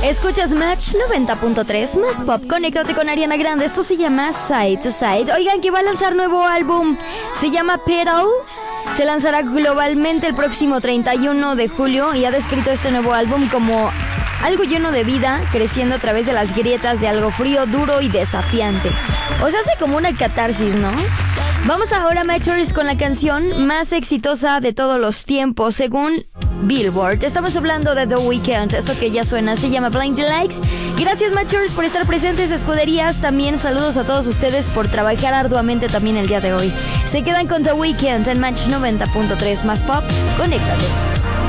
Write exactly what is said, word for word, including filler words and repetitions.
Escuchas Match noventa punto tres, más pop. Conéctate con Ariana Grande. Esto se llama Side to Side. Oigan, que va a lanzar nuevo álbum. Se llama Petal. Se lanzará globalmente el próximo treinta y uno de julio y ha descrito este nuevo álbum como algo lleno de vida, creciendo a través de las grietas de algo frío, duro y desafiante. O sea, hace como una catarsis, ¿no? Vamos ahora, Matchers, con la canción más exitosa de todos los tiempos, según Billboard. Estamos hablando de The Weeknd. Esto que ya suena se llama Blinding Lights. Gracias, Matchers, por estar presentes, escuderías. También saludos a todos ustedes por trabajar arduamente también el día de hoy. Se quedan con The Weeknd en Match noventa punto tres, más pop. Conéctate.